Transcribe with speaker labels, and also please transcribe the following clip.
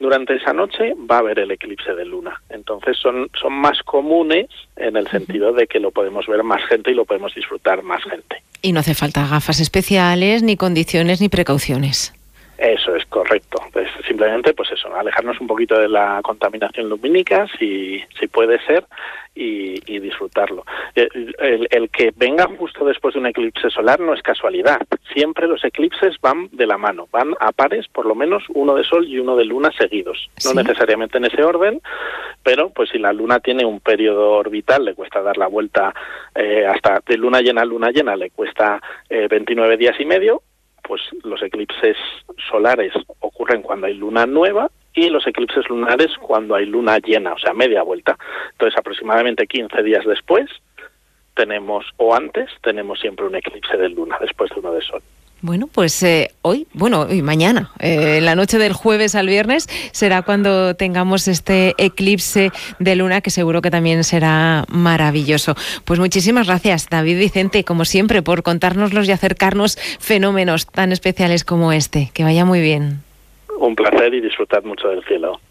Speaker 1: durante esa noche va a haber el eclipse de luna. Entonces son más comunes en el sentido de que lo podemos ver más gente y lo podemos disfrutar más gente.
Speaker 2: Y no hace falta gafas especiales, ni condiciones, ni precauciones.
Speaker 1: Eso es correcto. Pues simplemente, pues eso, alejarnos un poquito de la contaminación lumínica, si puede ser, y disfrutarlo. El que venga justo después de un eclipse solar no es casualidad. Siempre los eclipses van de la mano, van a pares, por lo menos uno de sol y uno de luna seguidos. No necesariamente en ese orden, pero pues si la luna tiene un periodo orbital, le cuesta dar la vuelta hasta de luna llena a luna llena, le cuesta 29 días y medio. Pues los eclipses solares ocurren cuando hay luna nueva y los eclipses lunares cuando hay luna llena, o sea, media vuelta. Entonces, aproximadamente 15 días después tenemos siempre un eclipse de luna después de uno de sol.
Speaker 2: Bueno, pues hoy y mañana, la noche del jueves al viernes, será cuando tengamos este eclipse de luna, que seguro que también será maravilloso. Pues muchísimas gracias, David Vicente, como siempre, por contárnoslos y acercarnos fenómenos tan especiales como este. Que vaya muy bien.
Speaker 1: Un placer y disfrutad mucho del cielo.